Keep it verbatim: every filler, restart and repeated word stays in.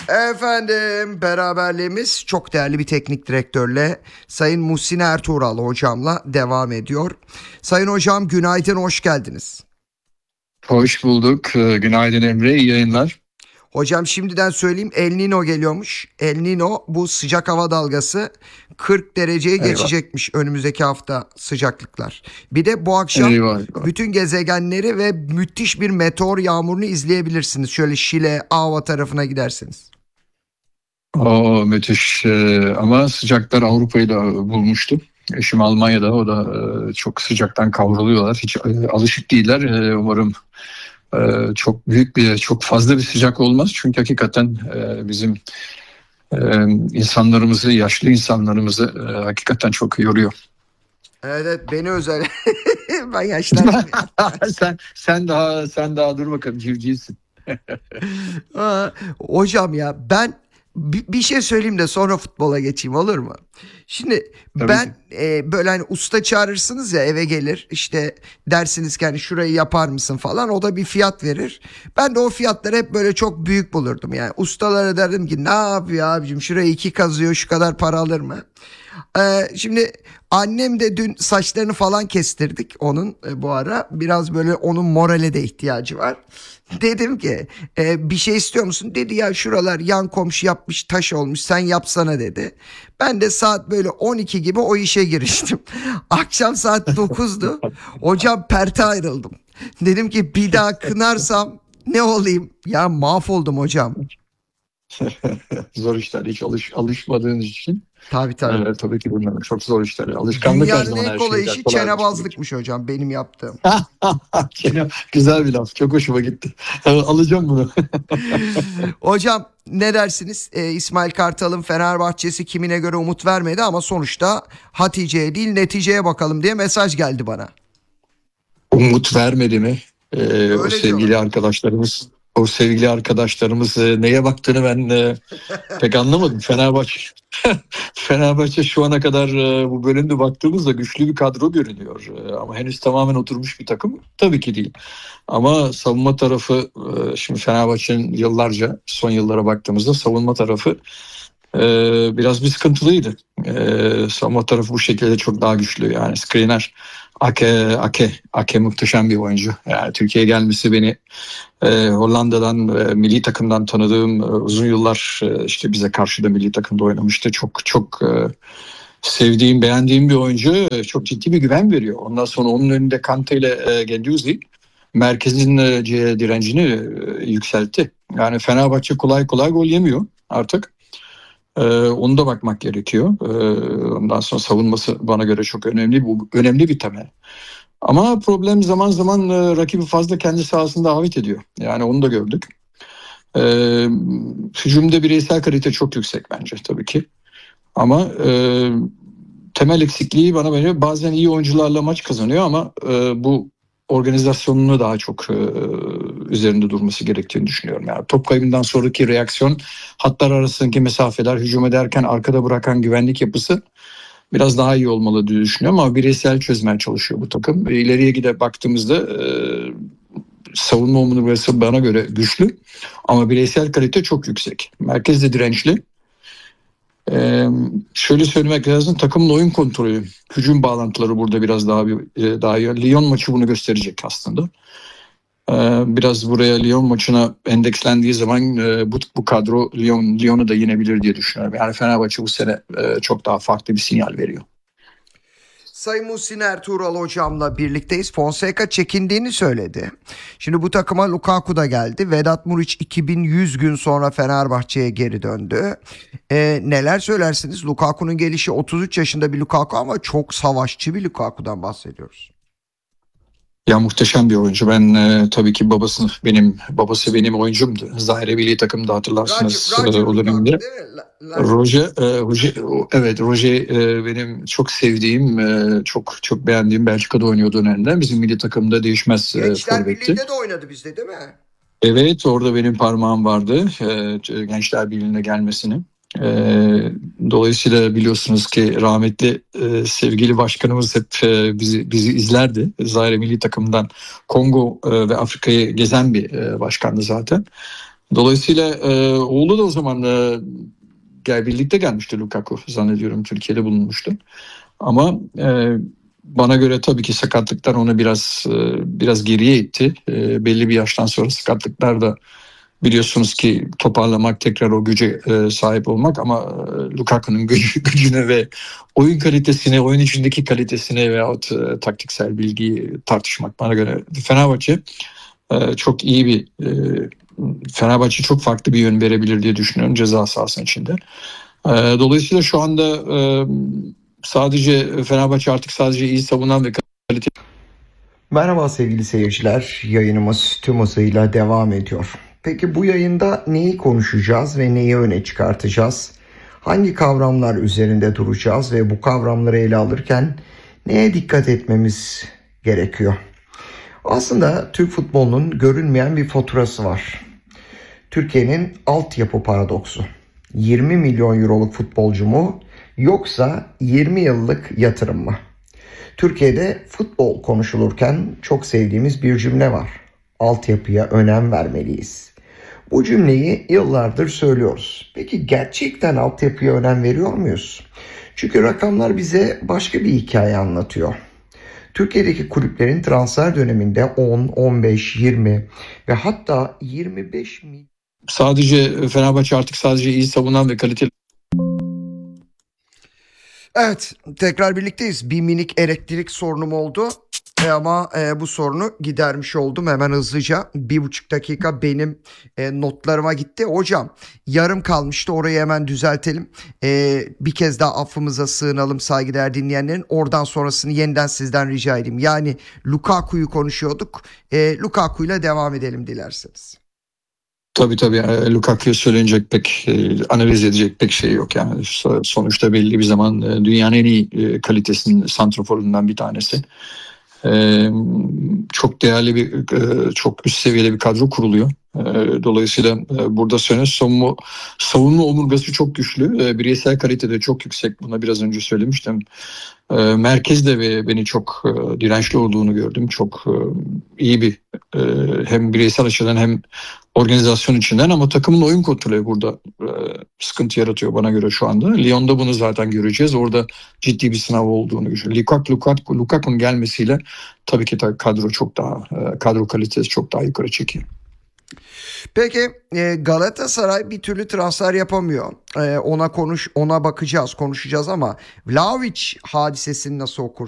Efendim, beraberliğimiz çok değerli bir teknik direktörle, Sayın Muhsin Ertuğral hocamla devam ediyor. Sayın hocam, günaydın, hoş geldiniz. Hoş bulduk. Ee, Günaydın Emre, iyi yayınlar. Hocam şimdiden söyleyeyim, El Niño geliyormuş. El Niño, bu sıcak hava dalgası kırk dereceyi Eyvah. geçecekmiş önümüzdeki hafta sıcaklıklar. Bir de bu akşam Eyvah. eyvah. bütün gezegenleri ve müthiş bir meteor yağmurunu izleyebilirsiniz. Şöyle Şile, Ava tarafına giderseniz. Oo, müthiş. Ee, ama sıcaklar Avrupa'yı da bulmuştu. Eşim Almanya'da, o da e, çok sıcaktan kavruluyorlar. Hiç e, alışık değiller. E, umarım e, çok büyük bir, çok fazla bir sıcak olmaz. Çünkü hakikaten e, bizim e, insanlarımızı, yaşlı insanlarımızı e, hakikaten çok yoruyor. Evet, beni özel. Ben yaşlandım ya. sen sen daha sen daha dur bakalım, civcivsin. Aa, hocam ya ben bi- bir şey söyleyeyim de sonra futbola geçeyim, olur mu? Şimdi Tabii ki. ben e, böyle hani usta çağırırsınız ya, eve gelir işte, dersiniz ki hani şurayı yapar mısın falan, o da bir fiyat verir. Ben de o fiyatları hep böyle çok büyük bulurdum yani. Ustalara derdim ki ne yapıyor abicim, şurayı iki kazıyor, şu kadar para alır mı? Ee, şimdi annem de dün saçlarını falan kestirdik onun, e, bu ara. Biraz böyle onun morale de ihtiyacı var. Dedim ki e, bir şey istiyor musun? Dedi ya, şuralar yan komşu yapmış, taş olmuş, sen yapsana dedi. Ben de saat böyle on iki gibi o işe giriştim. Akşam saat dokuzdu. Hocam perte ayrıldım. Dedim ki bir daha kınarsam ne olayım? Ya mahvoldum hocam. Zor işler, hiç alış, alışmadığınız için. Tabii tabii. Evet, tabii ki bunlar çok zor işler. Alışkanlık her Dünyanın zaman en her kolay şeyden işi kolaydır tabii ki. çenebazlıkmış hocam, benim yaptığım. Gene güzel bir laf. Çok hoşuma gitti. Evet, alacağım bunu. Hocam ne dersiniz? Ee, İsmail Kartal'ın Fenerbahçesi kimine göre umut vermedi ama sonuçta Hatice'ye değil neticeye bakalım diye mesaj geldi bana. Umut vermedi mi? Ee, o Öyle diyorlar. sevgili arkadaşlarımız, o sevgili arkadaşlarımız e, neye baktığını ben e, pek anlamadım. Fenerbahçe Fenerbahçe şu ana kadar e, bu bölümde baktığımızda güçlü bir kadro görünüyor. E, ama henüz tamamen oturmuş bir takım tabii ki değil. Ama savunma tarafı, e, şimdi Fenerbahçe'nin yıllarca, son yıllara baktığımızda savunma tarafı e, biraz bir sıkıntılıydı. E, savunma tarafı bu şekilde çok daha güçlü. Yani Skriniar, Ake, Ake, Ake muhteşem bir oyuncu. Yani Türkiye'ye gelmesi beni e, Hollanda'dan, e, milli takımdan tanıdığım, e, uzun yıllar e, işte bize karşı da milli takımda oynamıştı. Çok çok e, sevdiğim, beğendiğim bir oyuncu. E, çok ciddi bir güven veriyor. Ondan sonra onun önünde Kante ile e, Guendouzi merkezin e, direncini e, yükseltti. Yani Fenerbahçe kolay kolay gol yemiyor artık. Ee, onu da bakmak gerekiyor. Ee, ondan sonra savunması bana göre çok önemli. Bu önemli bir temel. Ama problem zaman zaman e, rakibi fazla kendi sahasında davet ediyor. Yani onu da gördük. Ee, Hücumda bireysel kalite çok yüksek bence tabii ki. Ama e, temel eksikliği bana göre bazen iyi oyuncularla maç kazanıyor ama e, bu organizasyonunu daha çok e, üzerinde durması gerektiğini düşünüyorum. Yani top kaybından sonraki reaksiyon, hatlar arasındaki mesafeler, hücum ederken arkada bırakan güvenlik yapısı biraz daha iyi olmalı diye düşünüyorum ama bireysel çözmeye çalışıyor bu takım. E, ileriye gide baktığımızda e, savunma omurgası bana göre güçlü ama bireysel kalite çok yüksek. Merkezde dirençli. Ee, şöyle söylemek lazım, takımın oyun kontrolü, hücum bağlantıları burada biraz daha bir e, daha iyi. Lyon maçı bunu gösterecek aslında. Ee, biraz buraya Lyon maçına endekslendiği zaman e, bu bu kadro Lyon Lyon'u da yenebilir diye düşünüyorum. Yani Fenerbahçe bu sene e, çok daha farklı bir sinyal veriyor. Sayın Muhsin Ertuğral hocamla birlikteyiz. Fonseca çekindiğini söyledi. Şimdi bu takıma Lukaku da geldi. Vedat Muriç iki bin yüz gün sonra Fenerbahçe'ye geri döndü. Ee, neler söylersiniz? Lukaku'nun gelişi, otuz üç yaşında bir Lukaku ama çok savaşçı bir Lukaku'dan bahsediyoruz. Ya muhteşem bir oyuncu. Ben e, tabii ki babası benim babası benim oyuncumdu. Zaire milli takımda Roger, hatırlarsınız e, Roger o Lukaku dönemde. değil mi? La- La- Roje, e, Roje, o- evet Roje e, benim çok sevdiğim, e, çok çok beğendiğim, Belçika'da oynuyordu dönemde. Bizim milli takımda değişmez e, Gençler forvetti. Birliği'nde de oynadı bizde değil mi? Evet, orada benim parmağım vardı e, Gençler Birliği'ne gelmesini. E, dolayısıyla biliyorsunuz ki rahmetli e, sevgili başkanımız hep e, bizi bizi izlerdi. Zaire milli takımdan Kongo e, ve Afrika'yı gezen bir e, başkandı zaten. Dolayısıyla e, oğlu da o zaman e, gel birlikte gelmişti Lukaku zannediyorum, Türkiye'de bulunmuştu. Ama e, bana göre tabii ki sakatlıklar onu biraz e, biraz geriye itti. E, belli bir yaştan sonra sakatlıklar da biliyorsunuz ki toparlamak, tekrar o güce e, sahip olmak, ama e, Lukaku'nun gücü, gücüne ve oyun kalitesine, oyun içindeki kalitesine veyahut e, taktiksel bilgiyi tartışmak bana göre Fenerbahçe e, çok iyi bir e, Fenerbahçe çok farklı bir yön verebilir diye düşünüyorum ceza sahasının içinde. E, dolayısıyla şu anda e, sadece Fenerbahçe artık sadece iyi savunan ve kalite. Merhaba sevgili seyirciler, yayınımız tüm hızıyla devam ediyor. Peki bu yayında neyi konuşacağız ve neyi öne çıkartacağız? Hangi kavramlar üzerinde duracağız ve bu kavramları ele alırken neye dikkat etmemiz gerekiyor? Aslında Türk futbolunun görünmeyen bir faturası var. Türkiye'nin altyapı paradoksu. yirmi milyon euroluk futbolcu mu yoksa yirmi yıllık yatırım mı? Türkiye'de futbol konuşulurken çok sevdiğimiz bir cümle var. Altyapıya önem vermeliyiz. Bu cümleyi yıllardır söylüyoruz. Peki gerçekten altyapıya önem veriyor muyuz? Çünkü rakamlar bize başka bir hikaye anlatıyor. Türkiye'deki kulüplerin transfer döneminde on, on beş, yirmi ve hatta yirmi beş milyon... Sadece Fenerbahçe artık sadece iyi savunan ve kaliteli. Evet, tekrar birlikteyiz. Bir minik elektrik sorunum oldu. E ama e, bu sorunu gidermiş oldum hemen hızlıca. Bir buçuk dakika benim e, notlarıma gitti. Hocam yarım kalmıştı, orayı hemen düzeltelim. E, bir kez daha affımıza sığınalım saygıdeğer dinleyenlerin. Oradan sonrasını yeniden sizden rica edeyim. Yani Lukaku'yu konuşuyorduk. E, Lukaku'yla devam edelim dilerseniz. Tabii tabii e, Lukaku'ya söylenecek pek e, analiz edecek pek şey yok yani. So- sonuçta belli bir zaman e, dünyanın en iyi e, kalitesinin santraforundan bir tanesi. E, çok değerli bir e, çok üst seviyede bir kadro kuruluyor. E, dolayısıyla e, burada söylenen savunma, savunma omurgası çok güçlü. E, bireysel kalite de çok yüksek. Buna biraz önce söylemiştim. E, merkezde ve beni çok e, dirençli olduğunu gördüm. Çok e, iyi bir e, hem bireysel açıdan hem organizasyon içinden, ama takımın oyun kontrolü burada e, sıkıntı yaratıyor bana göre şu anda. Lyon'da bunu zaten göreceğiz. Orada ciddi bir sınav olduğunu düşünüyorum. Lukaku, Lukaku, Lukaku'nun gelmesiyle tabii ki kadro çok daha e, kadro kalitesi çok daha yukarı çekiyor. Peki e, Galatasaray bir türlü transfer yapamıyor. E, ona konuş, ona bakacağız, konuşacağız ama Vlahovic hadisesini nasıl okur?